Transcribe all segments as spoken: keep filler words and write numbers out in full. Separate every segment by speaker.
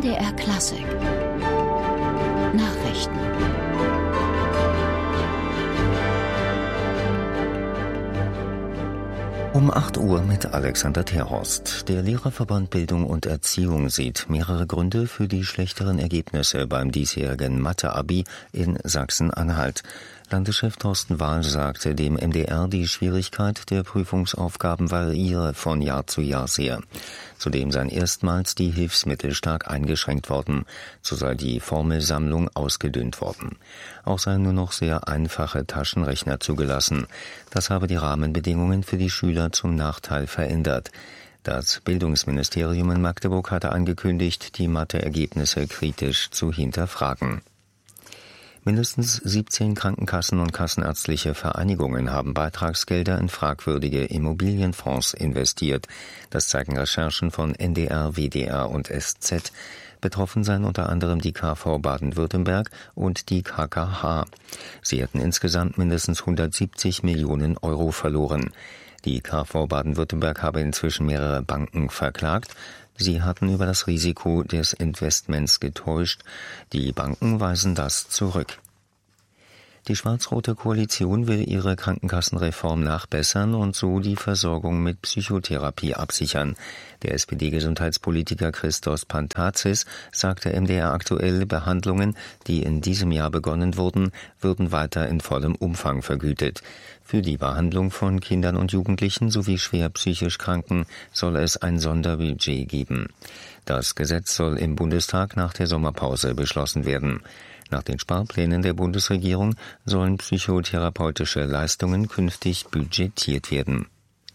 Speaker 1: D R Klassik Nachrichten.
Speaker 2: Um acht Uhr mit Alexander Terhorst. Der Lehrerverband Bildung und Erziehung sieht mehrere Gründe für die schlechteren Ergebnisse beim diesjährigen Mathe-Abi in Sachsen-Anhalt. Landeschef Thorsten Wahl sagte dem M D R, die Schwierigkeit der Prüfungsaufgaben variiere von Jahr zu Jahr sehr. Zudem seien erstmals die Hilfsmittel stark eingeschränkt worden, so sei die Formelsammlung ausgedünnt worden. Auch seien nur noch sehr einfache Taschenrechner zugelassen. Das habe die Rahmenbedingungen für die Schüler zum Nachteil verändert. Das Bildungsministerium in Magdeburg hatte angekündigt, die Mathe-Ergebnisse kritisch zu hinterfragen. Mindestens siebzehn Krankenkassen und kassenärztliche Vereinigungen haben Beitragsgelder in fragwürdige Immobilienfonds investiert. Das zeigen Recherchen von N D R, W D R und S Z. Betroffen seien unter anderem die K V Baden-Württemberg und die K K H. Sie hätten insgesamt mindestens hundertsiebzig Millionen Euro verloren. Die K V Baden-Württemberg habe inzwischen mehrere Banken verklagt. Sie hatten über das Risiko des Investments getäuscht. Die Banken weisen das zurück. Die schwarz-rote Koalition will ihre Krankenkassenreform nachbessern und so die Versorgung mit Psychotherapie absichern. Der S P D-Gesundheitspolitiker Christos Pantazis sagte M D R aktuell, Behandlungen, die in diesem Jahr begonnen wurden, würden weiter in vollem Umfang vergütet. Für die Behandlung von Kindern und Jugendlichen sowie schwer psychisch Kranken soll es ein Sonderbudget geben. Das Gesetz soll im Bundestag nach der Sommerpause beschlossen werden. Nach den Sparplänen der Bundesregierung sollen psychotherapeutische Leistungen künftig budgetiert werden.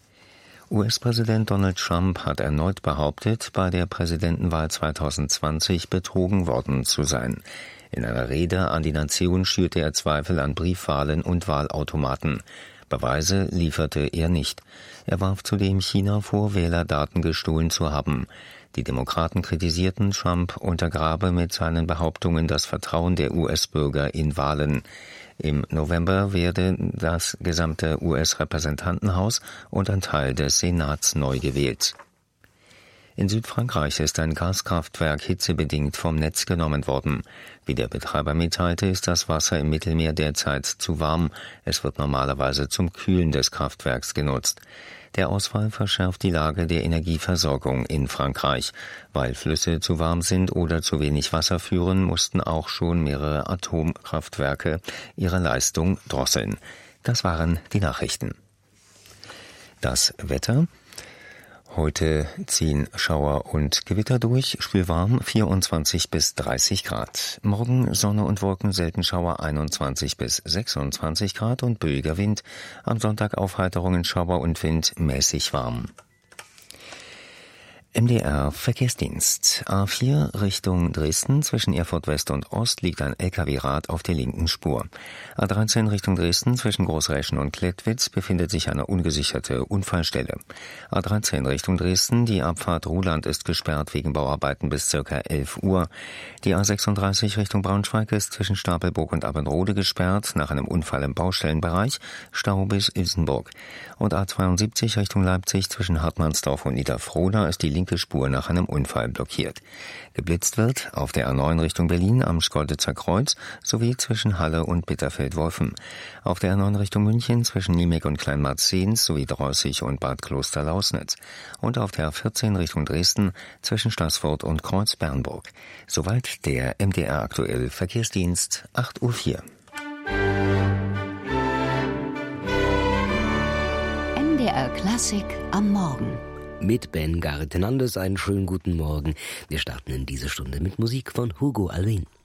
Speaker 2: U S-Präsident Donald Trump hat erneut behauptet, bei der Präsidentenwahl zweitausendzwanzig betrogen worden zu sein. In einer Rede an die Nation schürte er Zweifel an Briefwahlen und Wahlautomaten. Beweise lieferte er nicht. Er warf zudem China vor, Wählerdaten gestohlen zu haben. Die Demokraten kritisierten, Trump untergrabe mit seinen Behauptungen das Vertrauen der U S-Bürger in Wahlen. Im November werde das gesamte U S-Repräsentantenhaus und ein Teil des Senats neu gewählt. In Südfrankreich ist ein Gaskraftwerk hitzebedingt vom Netz genommen worden. Wie der Betreiber mitteilte, ist das Wasser im Mittelmeer derzeit zu warm. Es wird normalerweise zum Kühlen des Kraftwerks genutzt. Der Ausfall verschärft die Lage der Energieversorgung in Frankreich. Weil Flüsse zu warm sind oder zu wenig Wasser führen, mussten auch schon mehrere Atomkraftwerke ihre Leistung drosseln. Das waren die Nachrichten. Das Wetter. Heute ziehen Schauer und Gewitter durch, schwülwarm vierundzwanzig bis dreißig Grad. Morgen Sonne und Wolken, selten Schauer einundzwanzig bis sechsundzwanzig Grad und böiger Wind. Am Sonntag Aufheiterungen, Schauer und Wind, mäßig warm. M D R Verkehrsdienst. A vier Richtung Dresden, zwischen Erfurt West und Ost liegt ein L K W-Rad auf der linken Spur. A dreizehn Richtung Dresden, zwischen Großräschen und Klettwitz befindet sich eine ungesicherte Unfallstelle. A dreizehn Richtung Dresden, die Abfahrt Ruhland ist gesperrt wegen Bauarbeiten bis circa elf Uhr. Die A sechsunddreißig Richtung Braunschweig ist zwischen Stapelburg und Abbenrode gesperrt, nach einem Unfall im Baustellenbereich, Stau bis Ilsenburg. Und A zweiundsiebzig Richtung Leipzig, zwischen Hartmannsdorf und Niederfrohna ist die linke Spur nach einem Unfall blockiert. Geblitzt wird auf der A neun Richtung Berlin am Schkeuditzer Kreuz sowie zwischen Halle und Bitterfeld-Wolfen. Auf der A neun Richtung München zwischen Niemek und Kleinmarzens sowie Dreußig und Bad Kloster-Lausnitz. Und auf der A vierzehn Richtung Dresden zwischen Staßfurt und Kreuz-Bernburg. Soweit der M D R aktuell Verkehrsdienst, acht Uhr vier.
Speaker 1: M D R Klassik am Morgen.
Speaker 3: Mit Ben Gartenandes einen schönen guten Morgen. Wir starten in diese Stunde mit Musik von Hugo Alvin.